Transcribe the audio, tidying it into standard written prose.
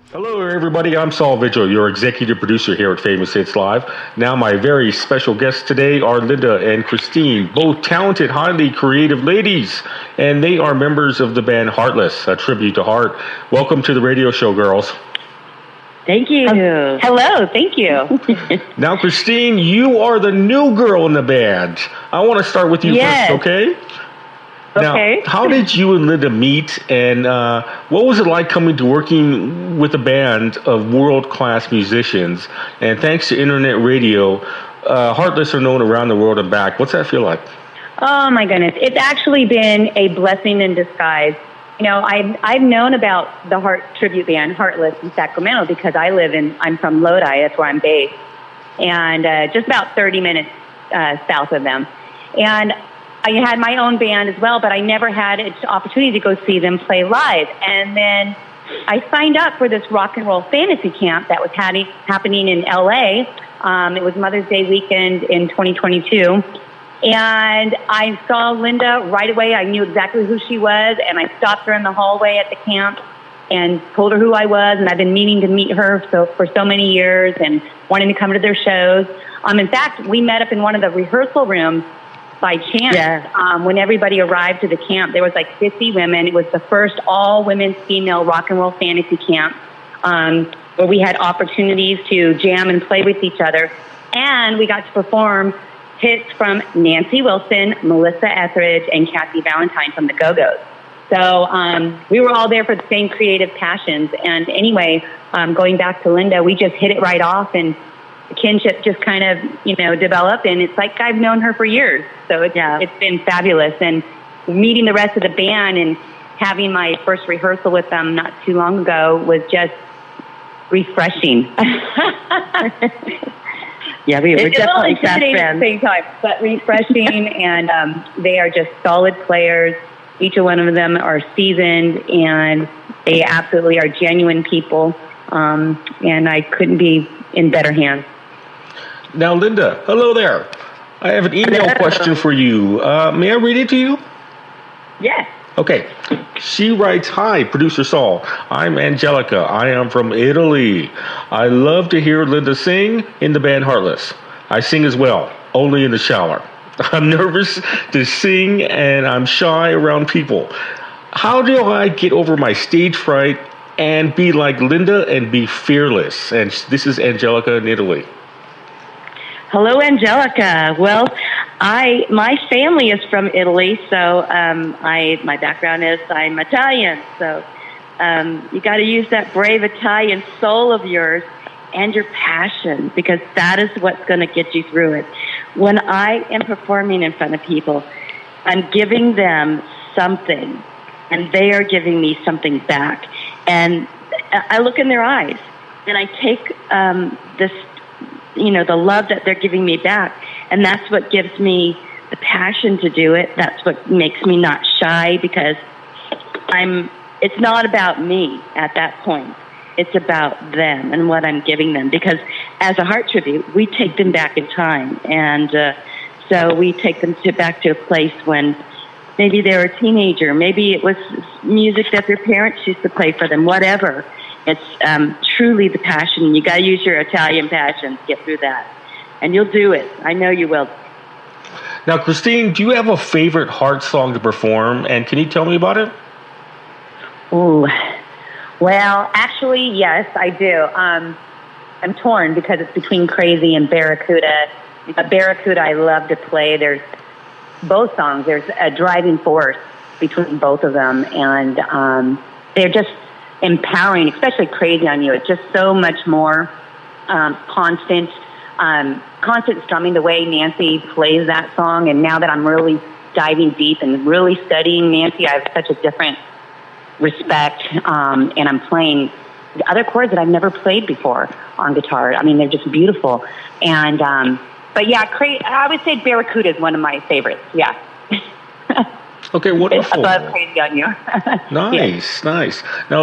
Hello, everybody. I'm Saul Vigil, your executive producer here at Famous Hits Live. Now, my very special guests today are Linda and Christine, both talented, highly creative ladies, and they are members of the band Heartless, a tribute to Heart. Welcome to the radio show, girls. Thank you. Hello, thank you. Now, Christine, you are the new girl in the band. I want to start with you Yes. first, okay? Now, Okay. how did you and Linda meet, and what was it like coming to working with a band of world-class musicians? And thanks to internet radio, Heartless are known around the world and back. What's that feel like? Oh my goodness, it's actually been a blessing in disguise. You know, I've known about the Heart tribute band Heartless in Sacramento because I'm from Lodi, that's where I'm based, and just about 30 minutes south of them. And I had my own band as well, but I never had an opportunity to go see them play live. And then I signed up for this rock and roll fantasy camp that was happening in LA. It was Mother's Day weekend in 2022. And I saw Linda right away. I knew exactly who she was, and I stopped her in the hallway at the camp and told her who I was, and I've been meaning to meet her for so many years and wanting to come to their shows. In fact, we met up in one of the rehearsal rooms by chance. Yeah. When everybody arrived to the camp. There was like 50 women. It was the first all-women female rock and roll fantasy camp where we had opportunities to jam and play with each other. And we got to perform hits from Nancy Wilson, Melissa Etheridge, and Kathy Valentine from the Go-Go's. So we were all there for the same creative passions. And anyway, going back to Linda, we just hit it right off, and the kinship just kind of, developed, and it's like I've known her for years. So it's been fabulous. And meeting the rest of the band and having my first rehearsal with them not too long ago was just refreshing. Yeah, we were definitely fast intimidating friends. at the same time, but refreshing, and they are just solid players. Each one of them are seasoned, and they absolutely are genuine people, and I couldn't be in better hands. Now, Linda, hello there. I have an email question for you. May I read it to you? Yes. Okay. She writes, "Hi, producer Saul. I'm Angelica. I am from Italy. I love to hear Linda sing in the band Heartless. I sing as well, only in the shower. I'm nervous to sing and I'm shy around people. How do I get over my stage fright and be like Linda and be fearless?" And this is Angelica in Italy. Hello, Angelica. Well, my family is from Italy, so my background is I'm Italian. So you got to use that brave Italian soul of yours and your passion, because that is what's going to get you through it. When I am performing in front of people, I'm giving them something, and they are giving me something back. And I look in their eyes, and I take this, the love that they're giving me back, and that's what gives me the passion to do it. That's what makes me not shy, because it's not about me at that point. It's about them and what I'm giving them, because as a Heart tribute, we take them back in time, and so we take them back to a place when maybe they were a teenager, maybe it was music that their parents used to play for them, whatever. It's truly the passion. You got to use your Italian passion to get through that. And you'll do it. I know you will. Now, Christine, do you have a favorite Heart song to perform? And can you tell me about it? Ooh. Well, actually, yes, I do. I'm torn because it's between Crazy and Barracuda. Barracuda I love to play. There's both songs. There's a driving force between both of them. And they're just empowering, especially Crazy on You. It's just so much more constant strumming, the way Nancy plays that song. And now that I'm really diving deep and really studying Nancy, I have such a different respect, and I'm playing the other chords that I've never played before on guitar. I mean, they're just beautiful. And but yeah, I would say Barracuda is one of my favorites. Yeah. Okay, wonderful. Above Crazy on You. Nice, nice. Now,